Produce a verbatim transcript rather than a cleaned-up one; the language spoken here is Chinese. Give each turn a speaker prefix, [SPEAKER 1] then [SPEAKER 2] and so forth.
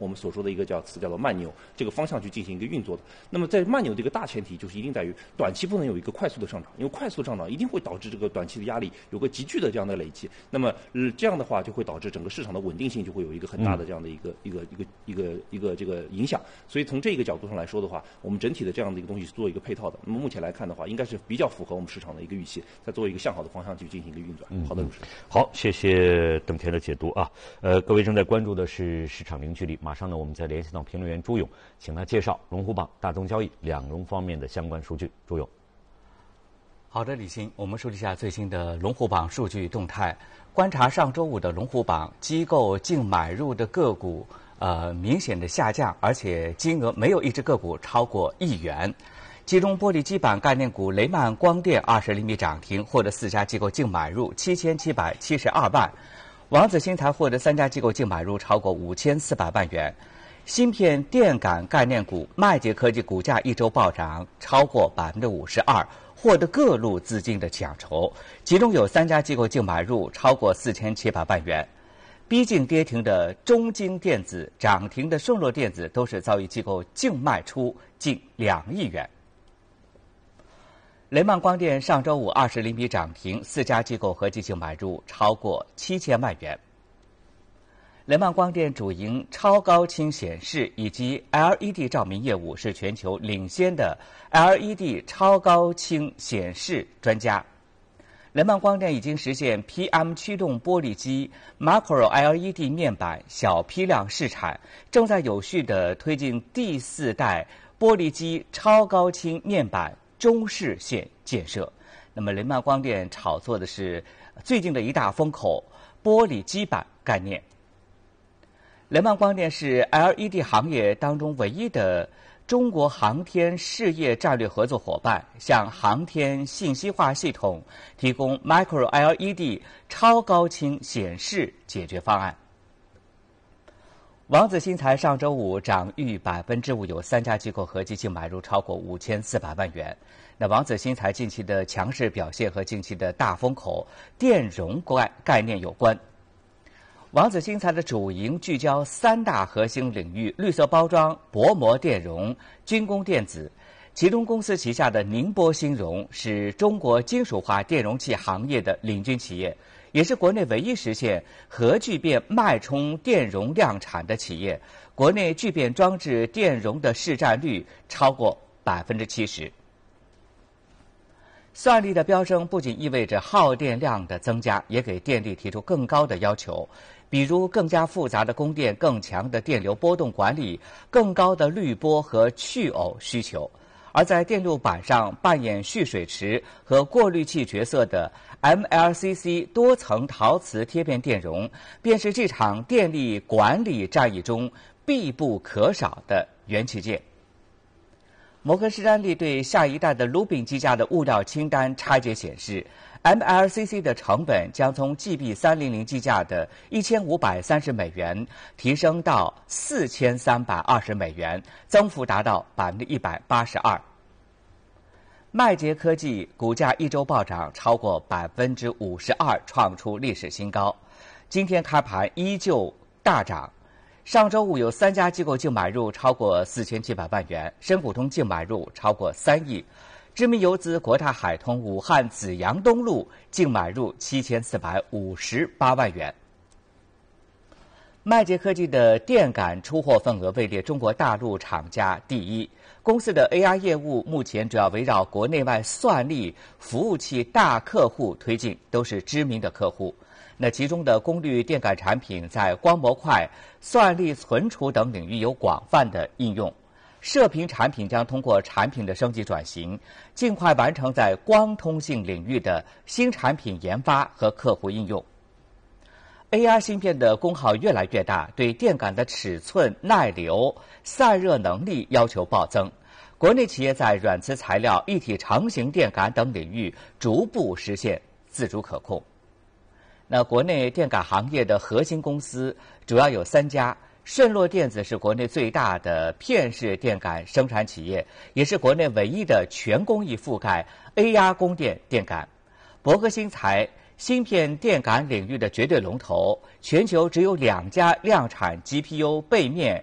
[SPEAKER 1] 我们所说的一个叫词叫做慢牛这个方向去进行一个运作的。那么在慢牛的一个大前提就是一定在于短期不能有一个快速的上涨，因为快速上涨一定会导致这个短期的压力有个急剧的这样的累积。那么、呃、这样的话就会导致整个市场的稳定性就会有一个很大的这样的一个、嗯、一个一个一个一个这个影响。所以从这个角度上来说的话，我们整体的这样的一个东西是做一个配套的。那么目前来看的话，应该是比较符合我们市场的一个预期，在做一个向好的方向去进行一个运转。
[SPEAKER 2] 嗯、
[SPEAKER 1] 好的，主持人。
[SPEAKER 2] 好，谢谢邓田的解读啊。呃，各位正在关注的是市场零距离，马上呢，我们再联系到评论员朱勇，请他介绍龙虎榜、大宗交易两融方面的相关数据。朱勇。
[SPEAKER 3] 好的，李欣，我们梳理一下最新的龙虎榜数据动态。观察上周五的龙虎榜，机构净买入的个股呃明显的下降，而且金额没有一只个股超过亿元。其中玻璃基板概念股雷曼光电二十厘米涨停，获得四家机构净买入七千七百七十二万。王子新材获得三家机构净买入超过五千四百万元。芯片电感概念股麦捷科技股价一周暴涨超过百分之五十二。获得各路资金的抢筹，其中有三家机构净买入超过四千七百万元。逼近跌停的中京电子、涨停的顺络电子都是遭遇机构净卖出近两亿元。雷曼光电上周五二十厘米涨停，四家机构合计净买入超过七千万元。雷曼光电主营超高清显示以及 L E D 照明业务，是全球领先的 L E D 超高清显示专家。雷曼光电已经实现 P M 驱动玻璃机 Macro L E D 面板小批量试产，正在有序地推进第四代玻璃机超高清面板中视线建设。那么雷曼光电炒作的是最近的一大风口玻璃基板概念。雷曼光电是 L E D 行业当中唯一的中国航天事业战略合作伙伴，向航天信息化系统提供 Micro L E D 超高清显示解决方案。王子新材上周五涨逾百分之五，有三家机构合计净买入超过五千四百万元。那王子新材近期的强势表现和近期的大风口电容概概念有关。王子新材的主营聚焦三大核心领域：绿色包装、薄膜电容、军工电子。其中公司旗下的宁波新融是中国金属化电容器行业的领军企业，也是国内唯一实现核聚变脉冲电容量产的企业。国内聚变装置电容的市占率超过百分之七十。算力的飙升不仅意味着耗电量的增加，也给电力提出更高的要求，比如更加复杂的供电、更强的电流波动管理、更高的滤波和去偶需求。而在电路板上扮演蓄水池和过滤器角色的 M L C C 多层陶瓷贴片电容，便是这场电力管理战役中必不可少的元器件。摩根士丹利对下一代的鲁宾机架的物料清单拆解显示 ，M L C C 的成本将从 G B 三百机架的一千五百三十美元提升到四千三百二十美元，增幅达到百分之一百八十二。麦捷科技股价一周暴涨超过百分之五十二，创出历史新高。今天开盘依旧大涨。上周五有三家机构净买入超过四千七百万元，深股通净买入超过三亿，知名游资国泰海通武汉紫阳东路净买入七千四百五十八万元。麦捷科技的电感出货份额位列中国大陆厂家第一，公司的 A I 业务目前主要围绕国内外算力服务器大客户推进，都是知名的客户。那其中的功率电感产品在光模块、算力存储等领域有广泛的应用。射频产品将通过产品的升级转型，尽快完成在光通信领域的新产品研发和客户应用。A R 芯片的功耗越来越大，对电感的尺寸、耐流、散热能力要求暴增。国内企业在软磁材料、一体成型电感等领域逐步实现自主可控。那国内电感行业的核心公司主要有三家，顺络电子是国内最大的片式电感生产企业，也是国内唯一的全工艺覆盖 A R 供电电感。博科新材芯片电感领域的绝对龙头，全球只有两家量产 G P U 背面